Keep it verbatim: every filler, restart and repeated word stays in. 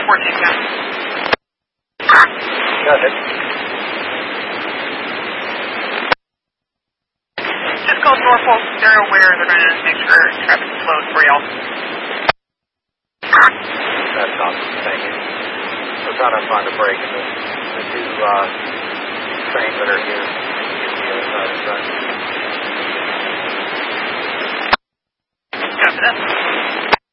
fourteen ten. Go ahead. Just called Norfolk. They're aware. They're going to make sure traffic is slowed for y'all. That's awesome. Thank you. We're trying to find a break in the, the two uh, trains that are here. The other side of the track. Copy that.